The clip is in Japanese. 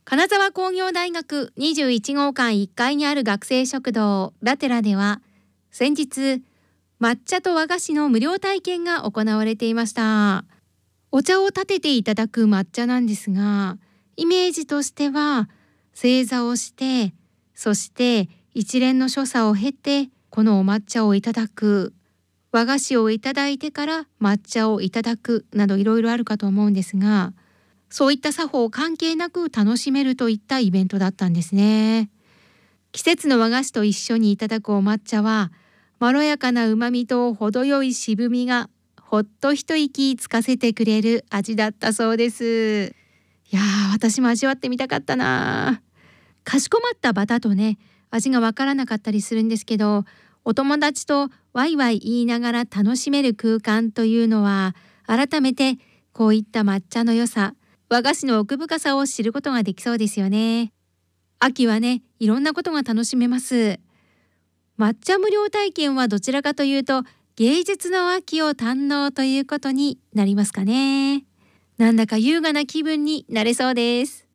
金沢工業大学21号館1階にある学生食堂ラテラでは、先日抹茶と和菓子の無料体験が行われていました。お茶を立てていただく抹茶なんですが、イメージとしては正座をして、そして一連の所作を経てこのお抹茶をいただく、和菓子をいただいてから抹茶をいただくなどいろいろあるかと思うんですが、そういった作法関係なく楽しめるといったイベントだったんですね。季節の和菓子と一緒にいただくお抹茶は、まろやかな旨味と程よい渋みがほっと一息つかせてくれる味だったそうです。いやー、私も味わってみたかったな。かしこまったバタとね、味がわからなかったりするんですけど、お友達とワイワイ言いながら楽しめる空間というのは、改めてこういった抹茶の良さ、和菓子の奥深さを知ることができそうですよね。秋はね、いろんなことが楽しめます。抹茶無料体験はどちらかというと、芸術の秋を堪能ということになりますかね。なんだか優雅な気分になれそうです。